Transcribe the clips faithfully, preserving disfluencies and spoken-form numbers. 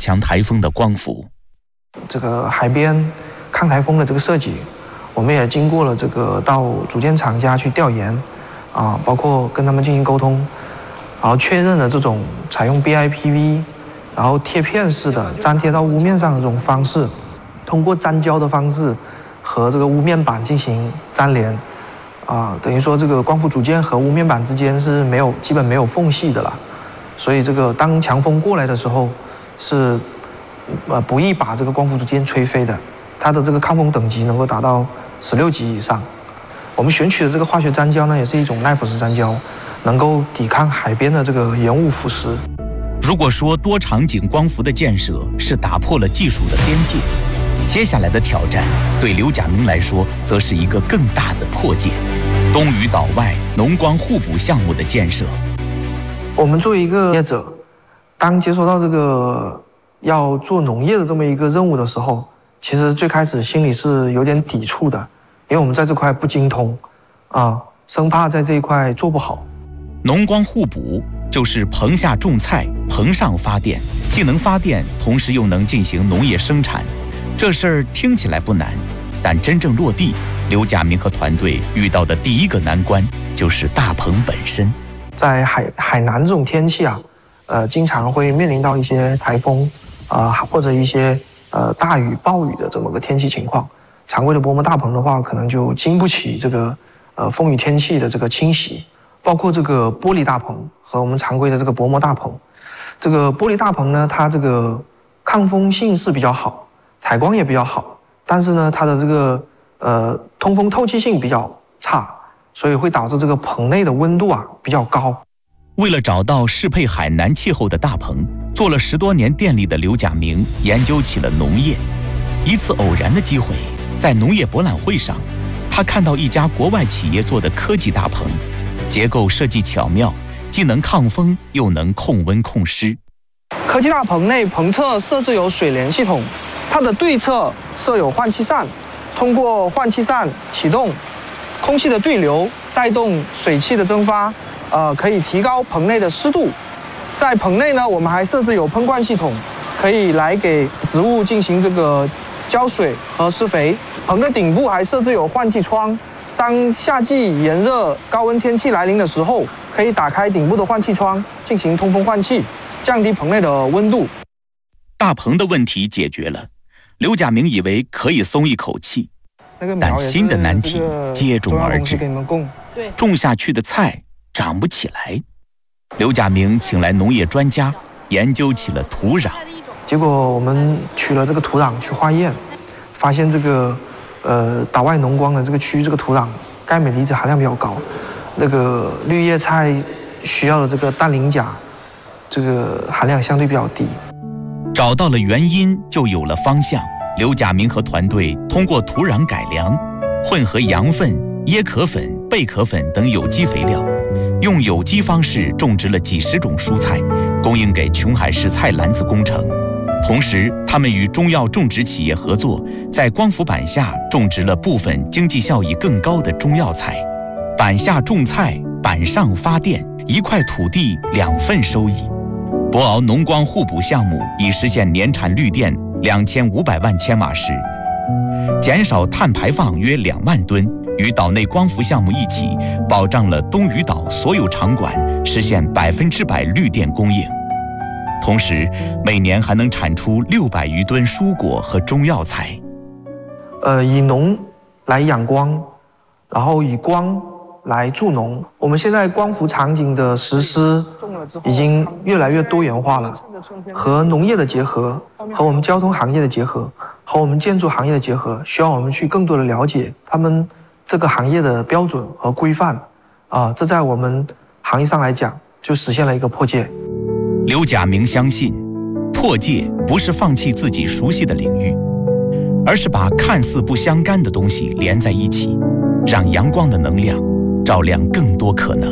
强台风的光伏。 这个海边抗台风的这个设计，我们也经过了这个到组件厂家去调研，啊，包括跟他们进行沟通，然后确认了这种采用 B I P V， 然后贴片式的粘贴到屋面上的这种方式，通过粘胶的方式和这个屋面板进行粘连，啊，等于说这个光伏组件和屋面板之间是没有基本没有缝隙的了，所以这个当强风过来的时候是。呃，不易把这个光伏组件吹飞的，它的这个抗风等级能够达到十六级以上。我们选取的这个化学粘胶呢，也是一种耐腐蚀粘胶，能够抵抗海边的这个盐雾腐蚀。 如果说多场景光伏的建设是打破了技术的边界，接下来的挑战对刘甲明来说，则是一个更大的破界——东屿岛外农光互补项目的建设。 我们作为一个业者，当接收到这个要做农业的这么一个任务的时候，其实最开始心里是有点抵触的，因为我们在这块不精通，啊，生怕在这一块做不好。 农光互补就是棚下种菜，棚上发电，既能发电，同时又能进行农业生产。这事儿听起来不难，但真正落地，刘甲明和团队遇到的第一个难关就是大棚本身。 在海海南这种天气啊，呃，经常会面临到一些台风。啊、呃，或者一些呃大雨、暴雨的这么个天气情况，常规的薄膜大棚的话，可能就经不起这个呃风雨天气的这个侵袭。包括这个玻璃大棚和我们常规的这个薄膜大棚，这个玻璃大棚呢，它这个抗风性是比较好，采光也比较好，但是呢，它的这个呃通风透气性比较差，所以会导致这个棚内的温度啊比较高。 为了找到适配海南气候的大棚，做了十多年电力的刘甲明研究起了农业。一次偶然的机会，在农业博览会上，他看到一家国外企业做的科技大棚，结构设计巧妙，既能抗风又能控温控湿。 科技大棚内棚侧设置有水帘系统，它的对侧设有换气扇，通过换气扇启动空气的对流，带动水汽的蒸发。呃，可以提高棚内的湿度。在棚内呢，我们还设置有喷灌系统，可以来给植物进行这个浇水和施肥。棚的顶部还设置有换气窗，当夏季炎热、高温天气来临的时候，可以打开顶部的换气窗进行通风换气，降低棚内的温度。 大棚的问题解决了，刘甲明以为可以松一口气，但新的难题接踵而至。种下去的菜长不起来，刘甲明请来农业专家研究起了土壤。 结果我们取了这个土壤去化验，发现这个呃岛外农光的这个区域，这个土壤钙镁离子含量比较高，那个绿叶菜需要的这个氮磷钾这个含量相对比较低。 找到了原因，就有了方向。刘甲明和团队通过土壤改良，混合羊粪、椰壳粉、贝壳粉等有机肥料，用有机方式种植了几十种蔬菜，供应给琼海市菜篮子工程。同时，他们与中药种植企业合作，在光伏板下种植了部分经济效益更高的中药材。板下种菜，板上发电，一块土地两份收益。博鳌农光互补项目已实现年产绿电两千五百万千瓦时，减少碳排放约两万吨。与岛内光伏项目一起，保障了东屿岛所有场馆实现百分之百绿电供应。同时，每年还能产出六百余吨蔬果和中药材。 呃，以农来养光，然后以光来助农。我们现在光伏场景的实施已经越来越多元化了，和农业的结合，和我们交通行业的结合，和我们建筑行业的结合，需要我们去更多的了解他们这个行业的标准和规范。啊，这在我们行业上来讲，就实现了一个破界。 刘甲明相信，破界不是放弃自己熟悉的领域，而是把看似不相干的东西连在一起，让阳光的能量照亮更多可能。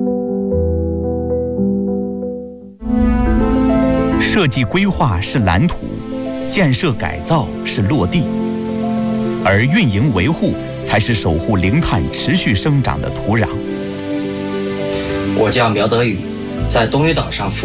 设计规划是蓝图，建设改造是落地，而运营维护才是守护零碳持续生长的土壤。 我叫苗德宇，在东屿岛上